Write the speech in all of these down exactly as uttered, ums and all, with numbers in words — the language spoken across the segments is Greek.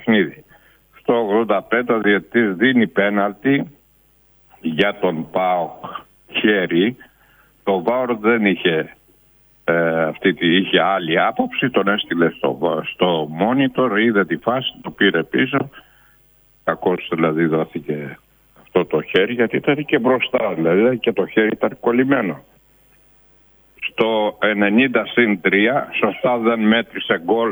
παιχνίδι. Στο ογδόντα πέντε ο διαιτητής δίνει πέναλτι για τον ΠΑΟΚ χέρι. Το ΒΑΡ δεν είχε, ε, αυτή, είχε άλλη άποψη, τον έστειλε στο, στο monitor, είδε τη φάση, το πήρε πίσω. Κακώς δηλαδή δόθηκε αυτό το χέρι, γιατί ήταν και μπροστά, δηλαδή και το χέρι ήταν κολλημένο. Στο ενενήντα συν τρία, σωστά δεν μέτρησε γκολ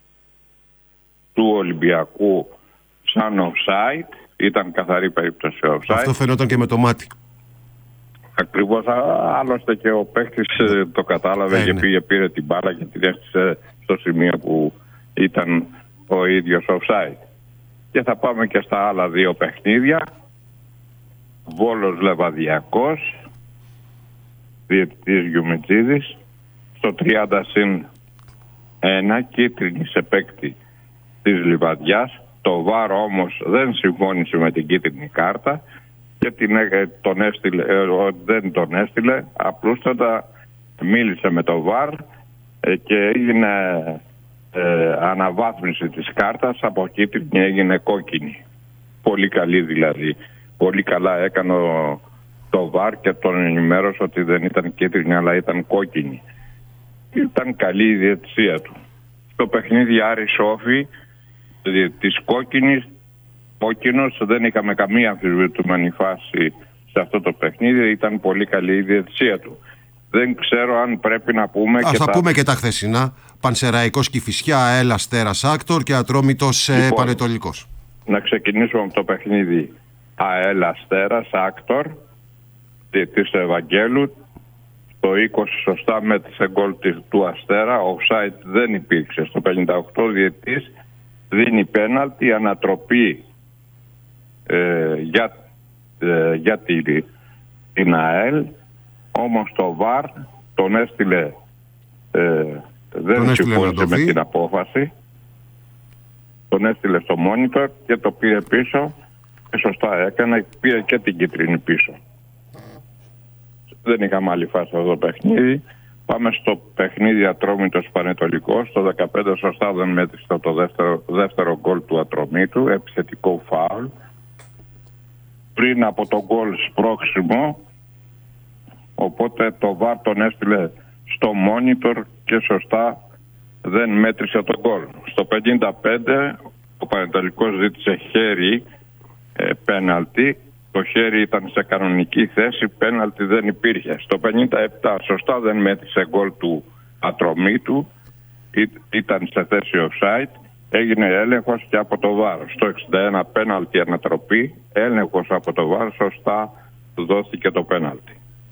του Ολυμπιακού σαν offside, ήταν καθαρή περίπτωση offside. Αυτό φαινόταν και με το μάτι. Ακριβώς, άλλωστε και ο παίκτης το κατάλαβε, ε, και ναι. πήγε, πήρε την μπάλα και την έστησε στο σημείο που ήταν ο ίδιος offside. Και θα πάμε και στα άλλα δύο παιχνίδια. Βόλος Λεβαδιακός, διαιτητής Γιουμιτζίδης, στο τριάντα συν ένα, κίτρινη σε παίκτη της Λιβαδιάς. Το ΒΑΡ όμως δεν συμφώνησε με την κίτρινη κάρτα και την, τον έστειλε, ε, δεν τον έστειλε, απλούστατα μίλησε με το ΒΑΡ ε, και έγινε ε, αναβάθμιση της κάρτας, από κίτρινη έγινε κόκκινη. Πολύ καλή δηλαδή. Πολύ καλά έκανε το ΒΑΡ και τον ενημέρωσε ότι δεν ήταν κίτρινη αλλά ήταν κόκκινη. Ήταν καλή η διαιτησία του. Στο παιχνίδι Άρης Όφη της κόκκινης, κόκκινος, δεν είχαμε καμία αμφισβητούμενη φάση σε αυτό το παιχνίδι, ήταν πολύ καλή η διαιτησία του. Δεν ξέρω αν πρέπει να πούμε. Ας και θα τα... πούμε και τα χθεσινά. Πανσεραϊκός Κηφισιά, ΑΕΛ Αστέρας Άκτορ και Ατρόμητος λοιπόν, Πανετολικός. Να ξεκινήσουμε από το παιχνίδι ΑΕΛ Αστέρας Άκτορ της Ευαγγέλου. Το είκοσι σωστά μέτρησε γκολ του Αστέρα, offside δεν υπήρξε. Στο πενήντα οκτώ διαιτής δίνει πέναλτι, ανατροπή ε, για, ε, για την, την ΑΕΛ, όμως το ΒΑΡ τον έστειλε, ε, δεν συμφώνησε με την απόφαση, τον έστειλε στο monitor και το πήρε πίσω και σωστά έκανε, πήρε και την κίτρινη πίσω. Δεν είχαμε άλλη φάση αυτό το παιχνίδι. Πάμε στο παιχνίδι Ατρόμητος Πανετολικός. Στο δεκαπέντε σωστά δεν μέτρησε το δεύτερο, δεύτερο γκολ του Ατρομήτου, επιθετικό φάουλ. Πριν από το γκολ σπρώξιμο, οπότε το ΒΑΡ τον έστειλε στο monitor και σωστά δεν μέτρησε το γκολ. Στο πενήντα πέντε ο Πανετολικός ζήτησε χέρι, ε, πέναλτι. Το χέρι ήταν σε κανονική θέση, πέναλτι δεν υπήρχε. Στο πενήντα επτά σωστά δεν μέτρησε γκολ του Ατρομήτου, ήταν σε θέση offside, έγινε έλεγχος και από το ΒΑΡ. Στο εξήντα ένα πέναλτι ανατροπή, έλεγχος από το ΒΑΡ, σωστά δόθηκε το πέναλτι.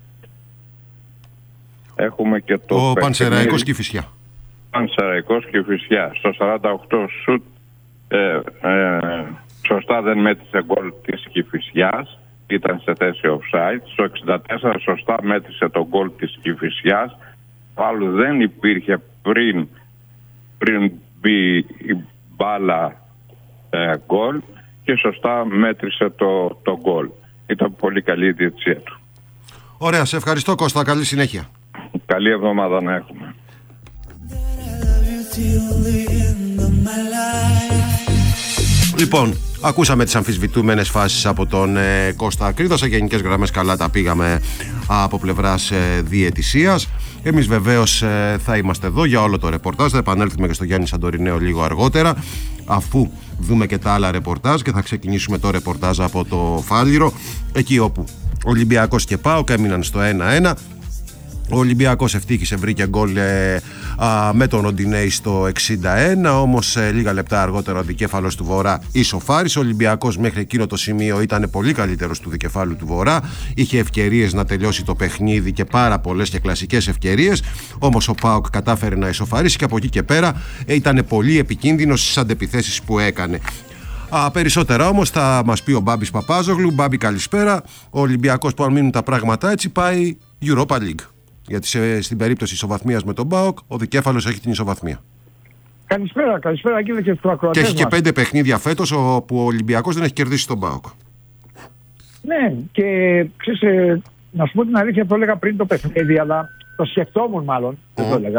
Έχουμε και το ο Πανσεραϊκός Κηφισιά. Πανσεραϊκός Κηφισιά. Στο σαράντα οκτώ σουτ ε, ε, σωστά δεν μέτρησε γκολ της Κηφισιάς, ήταν σε θέση offside. Στο εξήντα τέσσερα σωστά μέτρησε το γκολ της Κηφισιάς, πάλι δεν υπήρχε πριν, πριν μπει η μπάλα ε, γκολ και σωστά μέτρησε το, το γκολ. Ήταν πολύ καλή η διετησία του. Ωραία, σε ευχαριστώ Κώστα, καλή συνέχεια. Καλή εβδομάδα να έχουμε. Λοιπόν, ακούσαμε τις αμφισβητούμενες φάσεις από τον ε, Κώστα Ακρίδα. Σε γενικές γραμμές καλά τα πήγαμε από πλευράς ε, διαιτησίας. Εμείς βεβαίως ε, θα είμαστε εδώ για όλο το ρεπορτάζ. Θα επανέλθουμε και στο Γιάννη Σαντορινέο λίγο αργότερα, αφού δούμε και τα άλλα ρεπορτάζ, και θα ξεκινήσουμε το ρεπορτάζ από το Φάληρο, εκεί όπου Ολυμπιακός και ΠΑΟΚ έμειναν στο ένα ένα. Ο Ολυμπιακός ευτύχησε, βρήκε γκολ ε, α, με τον Ροντινέη στο εξήντα ένα, όμως ε, λίγα λεπτά αργότερα ο δικέφαλος του Βορρά ισοφάρισε. Ο Ολυμπιακός μέχρι εκείνο το σημείο ήταν πολύ καλύτερος του δικεφάλου του Βορρά, είχε ευκαιρίες να τελειώσει το παιχνίδι και πάρα πολλές και κλασικές ευκαιρίες, όμως ο ΠΑΟΚ κατάφερε να ισοφαρίσει και από εκεί και πέρα ε, ήταν πολύ επικίνδυνος στις αντεπιθέσεις που έκανε. Α, περισσότερα όμως θα μας πει ο Μπάμπης Παπάζογλου. Μπάμπη, καλησπέρα. Ο Ολυμπιακός, που αν μείνουν τα πράγματα έτσι, πάει Europa League. Γιατί σε, στην περίπτωση ισοβαθμίας με τον ΠΑΟΚ, ο δικέφαλος έχει την ισοβαθμία. Καλησπέρα, καλησπέρα κύριε και στους ακροατές Και έχει μας. και πέντε παιχνίδια φέτος όπου ο Ολυμπιακός δεν έχει κερδίσει τον ΠΑΟΚ. Ναι, και ξέρεις, ε, να σου πω την αλήθεια, το έλεγα πριν το παιχνίδι, αλλά το σκεφτόμουν μάλλον, δεν Mm. το έλεγα.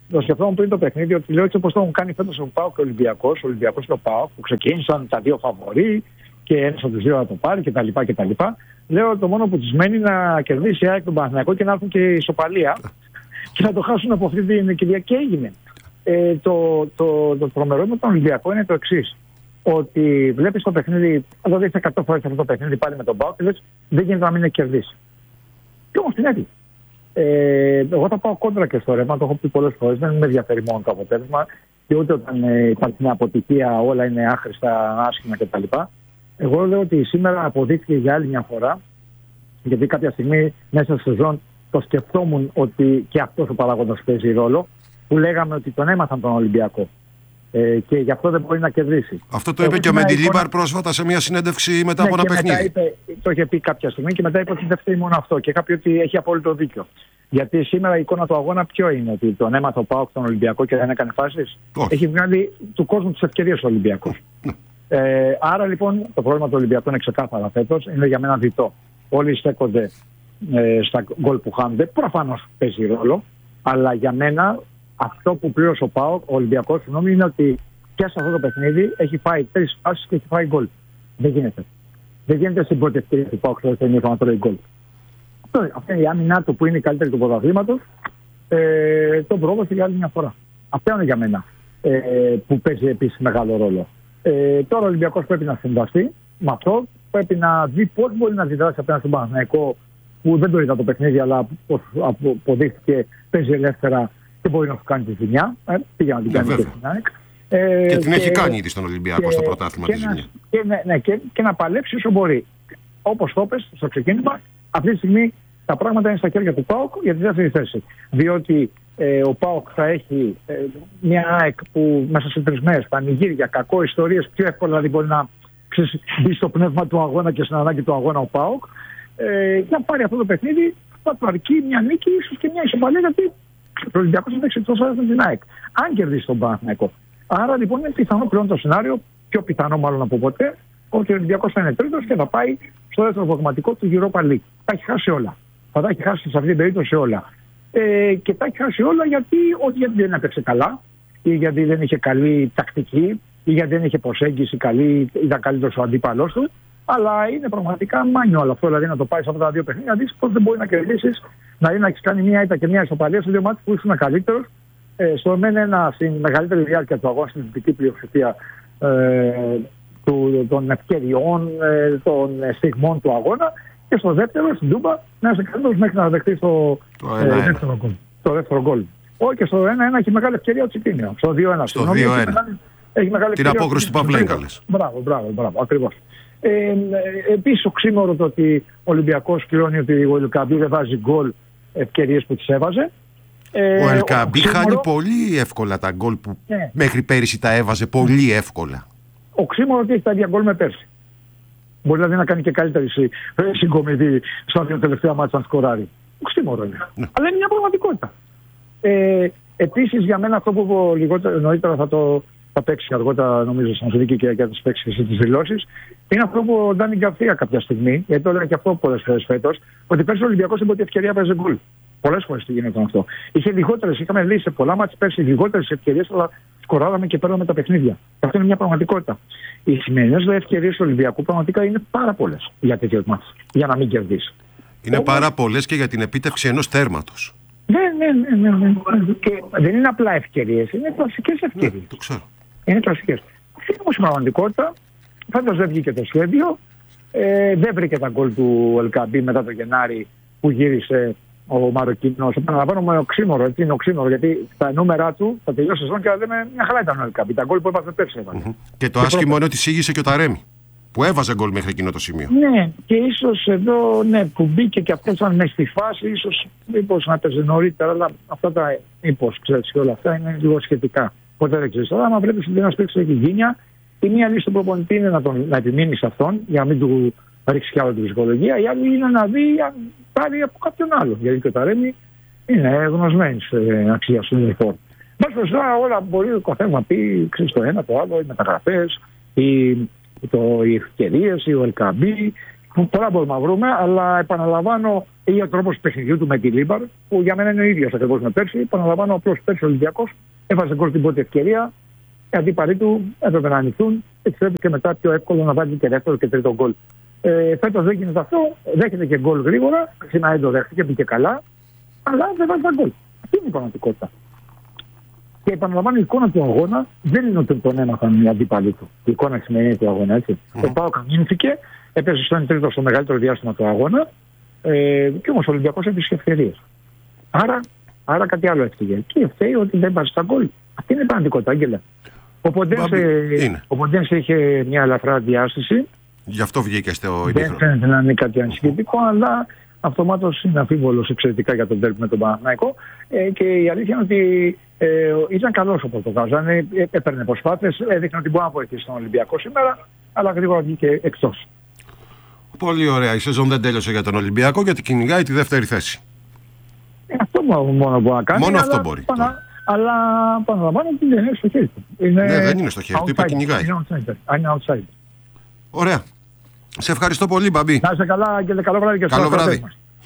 το σκεφτόμουν πριν το παιχνίδι ότι λέω έτσι όπως το έχουν κάνει φέτος ο ΠΑΟΚ και ο Ολυμπιακός, ο Ολυμπιακός και ο ΠΑΟΚ που ξεκίνησαν τα δύο φαβορί και ένας από τους δύο να το πάρει κτλ. κτλ. Λέω το μόνο που τους μένει να κερδίσει η ΑΕΚ τον Παναθηναϊκό και να έρθουν και ισοπαλία και να το χάσουν από αυτή την Κυριακή. Έγινε. Ε, το, το, το τρομερό με τον Ολυμπιακό είναι το εξής. Ότι βλέπεις το παιχνίδι, θα το δεις εκατό φορές αυτό το παιχνίδι πάλι με τον ΠΑΟΚ και λες δεν γίνεται να μην είναι κερδίσει. Και όμως την έτυχε. Ε, εγώ θα πάω κόντρα και στο ρεύμα, το έχω πει πολλές φορές. Δεν με ενδιαφέρει μόνο το αποτέλεσμα και ούτε όταν ε, υπάρχει μια αποτυχία όλα είναι άχρηστα, άσχημα κτλ. Εγώ λέω ότι σήμερα αποδείχθηκε για άλλη μια φορά, γιατί κάποια στιγμή μέσα στη σεζόν το σκεφτόμουν ότι και αυτός ο παράγοντας παίζει ρόλο, που λέγαμε ότι τον έμαθαν τον Ολυμπιακό. Ε, και γι' αυτό δεν μπορεί να κερδίσει. Αυτό το είπε και ο Μεντιλίμπαρ εικόνα... πρόσφατα σε μια συνέντευξη μετά ναι, από ένα παιχνίδι. Είπε, το είχε πει κάποια στιγμή και μετά είπε ότι δεν φταίει μόνο αυτό. Και είχα πει ότι έχει απόλυτο δίκιο. Γιατί σήμερα η εικόνα του αγώνα ποιο είναι, ότι τον έμαθε ο ΠΑΟΚ τον Ολυμπιακό και δεν έκανε φάσεις. Έχει βγάλει του κόσμου τις ευκαιρίες ο Ολυμπιακός. ε, άρα λοιπόν το πρόβλημα του Ολυμπιακού είναι ξεκάθαρα φέτος. Είναι για μένα διτό. Όλοι στέκονται ε, στα γκολ που χάνονται. Προφανώς παίζει ρόλο. Αλλά για μένα αυτό που πλήρωσε ο ΠΑΟΚ, ο Ολυμπιακός, συγγνώμη, είναι ότι και σε αυτό το παιχνίδι έχει φάει τρεις φάσεις και έχει φάει γκολ. Δεν γίνεται. Δεν γίνεται στην πρώτη ευκαιρία του ΠΑΟΚ στο ταινίο να τρώει γκολ. Αυτή είναι η άμυνά του που είναι η καλύτερη του πρωταθλήματος. Ε, τον πρόδωσε για άλλη μια φορά. Αυτό είναι για μένα ε, που παίζει επίσης μεγάλο ρόλο. Ε, τώρα ο Ολυμπιακός πρέπει να συμβαστεί με αυτό. Πρέπει να δει πώς μπορεί να αντιδράσει απέναντι στον Παναθηναϊκό που δεν το είδα το παιχνίδι, αλλά αποδείχθηκε παίζει ελεύθερα και μπορεί να σου κάνει τη ζημιά. Ε, πήγε να την κάνει και στην ΑΕΚ. Ε, και την και, έχει κάνει ήδη στον Ολυμπιακό και, στο πρωτάθλημα τη ζημιά. Και, ναι, ναι, και, και να παλέψει όσο μπορεί. Όπως το πες στο ξεκίνημα, αυτή τη στιγμή τα πράγματα είναι στα χέρια του ΠΑΟΚ για τη δεύτερη θέση. Διότι ε, ο ΠΑΟΚ θα έχει ε, μια ΑΕΚ που μέσα σε τρεις μέρες πανηγύρια, κακό, ιστορίες, πιο εύκολα δηλαδή μπορεί να ξέρεις, μπει στο πνεύμα του αγώνα και στην ανάγκη του αγώνα ο ΠΑΟΚ. Ε, να πάρει αυτό το παιχνίδι, θα του αρκεί μια νίκη, ίσως και μια ισοπαλία, γιατί ο Ολυμπιακός θα παίξει τόσο με την ΑΕΚ. Αν κερδίσει τον Παναθηναϊκό. Άρα λοιπόν είναι πιθανό πλέον το σενάριο, πιο πιθανό μάλλον από ποτέ, ότι ο Ολυμπιακός θα είναι τρίτος και θα πάει στο δεύτερο προγραμματικό του Europa League. Τα έχει χάσει όλα. Θα τα έχει χάσει σε αυτή την περίπτωση όλα. Ε, και τα έχει χάσει όλα γιατί, όχι γιατί δεν έπαιξε καλά, ή γιατί δεν είχε καλή τακτική, ή γιατί δεν είχε προσέγγιση καλή, ήταν καλύτερος ο αντίπαλός του. Αλλά είναι πραγματικά μάνιο όλο αυτό. Δηλαδή να το πάει σε αυτά τα δύο παιχνίδια, να δεις πώς δεν μπορεί να κερδίσεις, δηλαδή να έχεις κάνει μια ήττα και μια ισοπαλία σε δύο μάτς που ήσουν καλύτερος. Ε, στο εμένα ένα στην μεγαλύτερη διάρκεια του αγώνα, στην δυτική πλειοψηφία ε, του, των ευκαιριών, ε, των στιγμών του αγώνα. Και στο δεύτερο, στην Τούμπα, να είσαι καλύτερος μέχρι να δεχτείς το, το, ε, δεύτερο, γκολ, το δεύτερο γκολ. Όχι, και στο ένα ένα έχει μεγάλη ευκαιρία ο Τσιτίνιο. Στο δύο ένα. Στο δύο ένα. Έχει μεγάλη την απόκριση του Παυλέγκα. Μπράβο, μπράβο, μπράβο, ακριβώς. Ε, επίσης οξύμορο το ότι ο Ολυμπιακός κληρώνει ότι ο Ελκαμπή δεν βάζει γκολ ευκαιρίες που τις έβαζε. Ε, ο Ελκαμπή χάνει πολύ εύκολα τα γκολ που ναι. μέχρι πέρυσι τα έβαζε πολύ εύκολα. Οξύμορο ότι έχει τα ίδια γκολ με πέρσι. Μπορεί δηλαδή να κάνει και καλύτερη συγκομιδή στα δύο τελευταία μάτια να σκοράρει. Οξύμορο είναι. Ναι. Αλλά είναι μια πραγματικότητα. Ε, επίσης για μένα αυτό που πω λιγότερο, νωρίτερα θα το θα παίξει αργότερα νομίζω σαν δίκη και για τις παίξεις και τις δηλώσεις, είναι αυτό που ο Ντάνι Γκαρθία κάποια στιγμή, γιατί το έλεγα και αυτό πολλές φορές φέτος, ότι πέρσι ο Ολυμπιακός στην πρώτη ευκαιρία παίζει γκολ. Πολλές φορές τι γίνεται αυτό. Είχε λιγότερες, είχαμε λύσει σε πολλά μάτια πέρσι λιγότερες ευκαιρίες, αλλά σκοράραμε και παίρναμε τα παιχνίδια. Αυτό είναι μια πραγματικότητα. Οι σημερινές ευκαιρίες του Ολυμπιακού πραγματικά είναι πάρα πολλές για τέτοιο μάτι, για να μην κερδίσει. Είναι Όμως... πάρα πολλές και για την επίτευξη ενός τέρματος. Ναι, ναι, ναι, ναι, ναι. Και δεν είναι απλά ευκαιρίες, είναι κλασικές ευκαιρίες. Ναι, το ξέρω. Είναι κλασικές. Αυτή είναι όμως η πραγματικότητα. Φέτος δεν βγήκε το σχέδιο. Ε, δεν βρήκε τα γκολ του Ελκαμπή μετά το Γενάρη που γύρισε ο Μαροκινός. Επαναλαμβάνω με οξύμορο, έτσι είναι οξύμορο, γιατί τα νούμερα του θα τελειώσει σεζόν και λέμε μια χαρά ήταν ο Ελκαμπή. Τα γκολ που έβαζε πέρσι έβαζε. Mm-hmm. Και το άσχημο είναι ότι σήγησε και ο Ταρέμι, που έβαζε γκολ μέχρι εκείνο το σημείο. Ναι, και ίσως εδώ ναι, που μπήκε και αυτό σαν μες στη φάση, ίσως μήπως να παίζει νωρίτερα, αλλά αυτά τα μήπως ξέρεις και όλα αυτά είναι λίγο σχετικά. Ποτέ δεν ξέρεις. Αλλά άμα βλέπεις ότι ένας παίκτης έχει γίνια, η μία λύση του προπονητή είναι να, τον, να επιμείνει σε αυτόν, για να μην του ρίξει κι άλλο την ψυχολογία, η άλλη είναι να δει αν πάρει από κάποιον άλλο. Γιατί και ο Ταρέμι είναι γνωσμένη ε, αξία στον uniform. Μας προσφέρει όλα μπορεί ο καθένας να πει, ξέρεις το ένα, το άλλο, οι μεταγραφές, οι, το, οι ευκαιρίες, ο Ελκαμπή, Πολλά μπορούμε να βρούμε, αλλά επαναλαμβάνω ή ο τρόπος παιχνιδιού του με τη Λίμπαρ, που για μένα είναι ο ίδιος ακριβώς με πέρσι. Επαναλαμβάνω, απλώς πέρσι ο Ολυμπιακός έβαζε γκολ την πρώτη ευκαιρία. Οι αντίπαλοι του έπρεπε να ανοιχτούν, έτσι πρέπει και μετά πιο εύκολο να βάλει και δεύτερο και τρίτο γκολ. Ε, Φέτος δεν γίνεται αυτό, δέχεται και γκολ γρήγορα. Σήμερα δεν το δέχτηκε, μπήκε καλά, αλλά δεν βάζει τα γκολ. Αυτή είναι η πραγματικότητα. Και επαναλαμβάνω, η εικόνα του αγώνα δεν είναι ότι τον έμαθαν οι αντίπαλοι του. Η εικόνα τη σημερινή του αγώνα, έτσι. Mm. Ο ΠΑΟΚ αμήνθηκε, έπεσε στον τρίτο στο μεγαλύτερο διάστημα του αγώνα, ε, και όμως ο Ολυμπιακός έβρισκε ευκαιρίες. Άρα, άρα κάτι άλλο έφυγε. Και φταίει ότι δεν βάζει τα γκολ. Αυτή είναι η πραγματικότητα, Άγγελε. Ο Ποντένσε είχε μια ελαφρά διάστηση. Γι' αυτό βγήκε στο ημίχρονο. Δεν φαίνεται να είναι κάτι ανησυχητικό, αλλά αυτομάτως είναι αμφίβολος εξαιρετικά για τον ντέρμπι με τον Παναθηναϊκό. Ε, και η αλήθεια είναι ότι ε, ήταν καλός ο Πορτογάλος. Ε, έπαιρνε προσπάθειες, έδειχνε ότι μπορεί να βοηθήσει τον Ολυμπιακό σήμερα, αλλά γρήγορα βγήκε εκτός. Πολύ ωραία. Η σεζόν δεν τέλειωσε για τον Ολυμπιακό, γιατί κυνηγάει τη δεύτερη θέση. Ε, αυτό μόνο μπορεί να κάνει. Μόνο αυτό μπορεί. Παρα... Αλλά παραλαμβάνω ότι δεν είναι στο χέρι του. Είναι... Ναι, δεν είναι στο χέρι του, είπε κυνηγάει. Είναι outsider. Είναι outsider. Ωραία. Σε ευχαριστώ πολύ, Μπαμπή. Να είσαι καλά και καλό βράδυ και καλό βράδυ.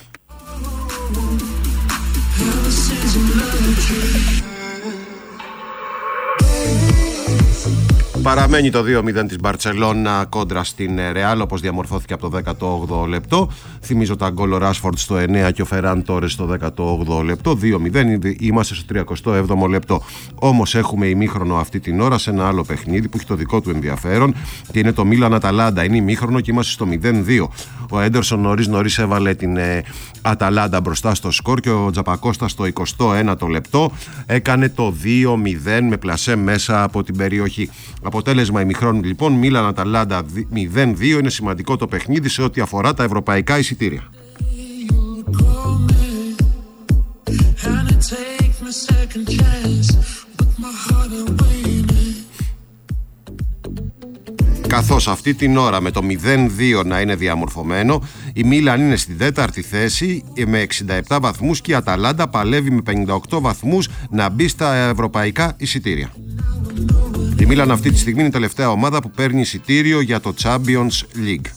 Παραμένει το δύο μηδέν της Μπαρτσελώνα κόντρα στην Ρεάλ, όπως διαμορφώθηκε από το δέκατο όγδοο λεπτό. Θυμίζω τα γκολ ο Ράσφορντ στο εννέα και ο Φεράν Τόρες στο δέκατο όγδοο λεπτό. δύο μηδέν, είμαστε στο τριακοστό έβδομο λεπτό. Όμως έχουμε ημίχρονο αυτή την ώρα σε ένα άλλο παιχνίδι που έχει το δικό του ενδιαφέρον και είναι το Μίλαν Αταλάντα. Είναι ημίχρονο και είμαστε στο μηδέν δύο. Ο Έντερσον νωρίς νωρίς έβαλε την ε, Αταλάντα μπροστά στο σκορ και ο Τζαπακώστα στο εικοστό ένατο λεπτό έκανε το δύο μηδέν με πλασέ μέσα από την περιοχή. Αποτέλεσμα ημιχρόνου λοιπόν, Μίλαν Αταλάντα μηδέν δύο. Είναι σημαντικό το παιχνίδι σε ό,τι αφορά τα ευρωπαϊκά εισιτήρια. Καθώς αυτή την ώρα με το μηδέν δύο να είναι διαμορφωμένο, η Μίλαν είναι στην τέταρτη θέση με εξήντα επτά βαθμούς και η Αταλάντα παλεύει με πενήντα οκτώ βαθμούς να μπει στα ευρωπαϊκά εισιτήρια. Η Μίλαν αυτή τη στιγμή είναι η τελευταία ομάδα που παίρνει εισιτήριο για το Champions League.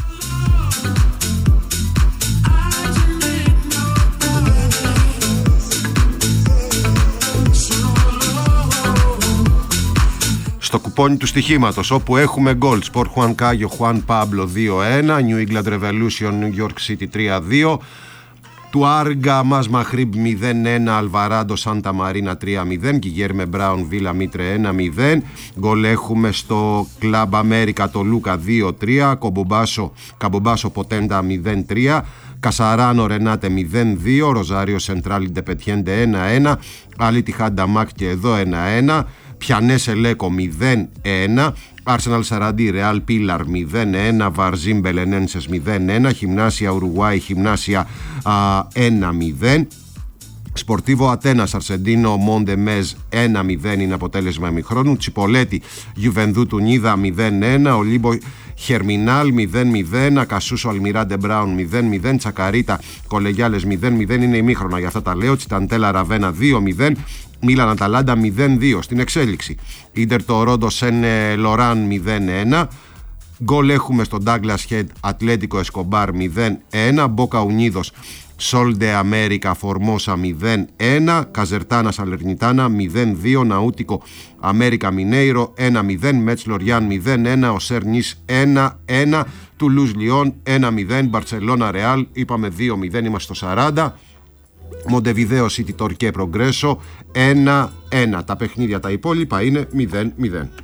Στο κουπόνι του στοιχήματος, όπου έχουμε γκολ, Sport Juan Cayo, Juan Pablo δύο ένα, New England Revolution, New York City τρία δύο, του Άργα Μας Μαχρίπ μηδέν ένα, Αλβαράντο Σάντα Μαρίνα τρία μηδέν, Γκιγέρμε Μπράουν Βίλα Μίτρε ένα μηδέν. Γκολ έχουμε στο Κλαμπ Αμέρικα το Λούκα δύο τρία, Καμπομπάσο Ποτέντα μηδέν τρία, Κασαράνο Ρενάτε μηδέν δύο, Ροζάριο Σεντράλ Ιντεπετιέντε ένα ένα, Άλλη Τιχάντα Μάκ και εδώ ένα ένα, Πιανέσε Λέκο μηδέν ένα, Arsenal Σαραντί Ρεάλ Πίλαρ μηδέν ένα, Βαρζίν Μπελενένσες μηδέν ένα, Γυμνάσια Ουρουγουάη Γυμνάσια ένα μηδέν, Σπορτίβο Ατένας Αρσεντίνο Μόντε Μεζ ένα μηδέν είναι αποτέλεσμα ημιχρόνου, Τσιπολέτη Γιουβενδούτου Νίδα μηδέν ένα, Ολύμπο Χερμινάλ μηδέν μηδέν, Ακασούσο Αλμιράντε Μπράουν μηδέν μηδέν, Τσακαρίτα Κολεγιάλες μηδέν μηδέν, είναι ημίχρονα για αυτά τα λέω, Τσιταντέλα Ραβένα δύο μηδέν, Μίλαν Αταλάντα μηδέν δύο. Στην εξέλιξη, Ίντερ το Ρόντο Σεν Λοράν μηδέν ένα, γκολ έχουμε στο Ντάγκλας Χέντ Ατλέτικο Εσκομπάρ μηδέν ένα, Μπόκα Ουνίδος Σόλντε Αμέρικα Φορμόσα μηδέν ένα, Καζερτάνα Σαλερνιτάνα μηδέν δύο, Ναούτικο Αμέρικα Μινέιρο ένα μηδέν, Μέτς Λοριάν μηδέν ένα, ο Σέρνης ένα ένα, Τουλούζ Λιόν ένα μηδέν, Μπαρτσελώνα Ρεάλ είπαμε δύο μηδέν, είμαστε στο σαράντα, Μοντεβιδέο Σίτι Τορκέ Προγκρέσο ένα ένα. Τα παιχνίδια τα υπόλοιπα είναι μηδέν μηδέν.